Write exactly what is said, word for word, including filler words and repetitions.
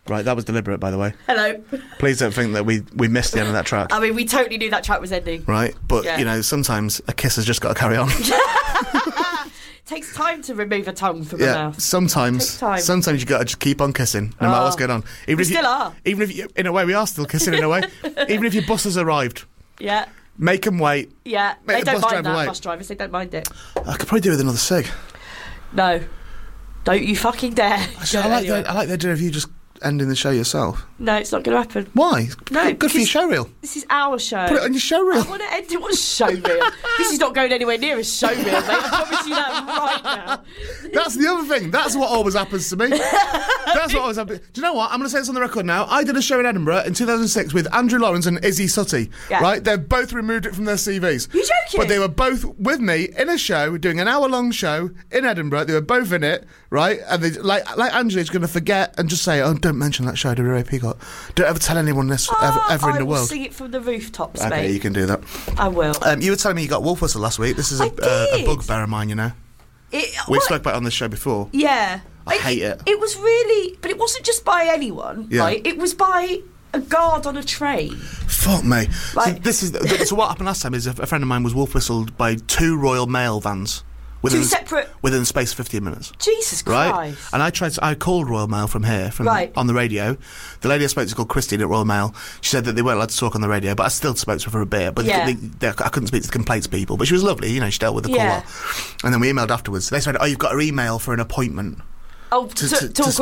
Right, that was deliberate, by the way. Hello. Please don't think that we, we missed the end of that track. I mean, we totally knew that track was ending. Right, but, Yeah. you know, sometimes a kiss has just got to carry on. Takes time to remove a tongue from Yeah, a mouth. sometimes. Takes time. Sometimes you got to just keep on kissing, no matter Oh. what's going on. Even We if you, still are. Even if you, in a way, we are still kissing. In a way, even if your bus has arrived, Yeah. make them wait. Yeah. Make They the don't bus mind driver that, wait. bus drivers. They don't mind it. I could probably do with another cig. No. Don't you fucking dare. Actually, I like Anyway. the I like the idea of you just ending the show yourself. No, it's not going to happen. Why? No, good for your because- show reel. This is our show. Put it on your show reel. I want to end it. What's show reel? This is not going anywhere near a show reel, mate. I promise you that right now. That's the other thing. That's what always happens to me. That's what always happens. Do you know what? I'm going to say this on the record now. I did a show in Edinburgh in two thousand six with Andrew Lawrence and Izzy Sutty. Yeah. Right? They've both removed it from their C Vs. You joking? But they were both with me in a show, doing an hour-long show in Edinburgh. They were both in it, right? And they, like, like Angela's going to forget and just say, "Oh, don't mention that show I did with Ray Peacock. Don't ever tell anyone this ever, Oh, ever in I the will world." sing it from the rooftops, Okay, mate. you can do that. I will. Um, you were telling me you got wolf whistle last week. This is a, I uh, a did. bugbear of mine, you know. It, We well, spoke about it on this show before. Yeah. I hate it. It was really... But it wasn't just by anyone, Yeah. right? It was by a guard on a train. Fuck me. So Right. this is so what happened last time is a, a friend of mine was wolf whistled by two Royal Mail vans within Two the- separate... within the space of fifteen minutes. Jesus Right, Christ. and I tried. To, I called Royal Mail from here, from Right. on the radio. The lady I spoke to called Christine at Royal Mail. She said that they weren't allowed to talk on the radio, but I still spoke to her for a bit. But Yeah. they, they, I couldn't speak to the complaints people. But she was lovely. You know, she dealt with the Yeah. caller. And then we emailed afterwards. They said, "Oh, you've got her email for an appointment." Oh, to- to, to- talk to